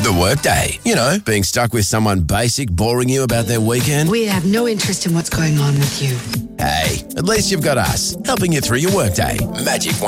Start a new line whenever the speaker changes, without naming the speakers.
The workday. You know, being stuck with someone basic boring you about their weekend.
We have no interest in what's going on with you.
Hey, at least you've got us, helping you through your workday. Magic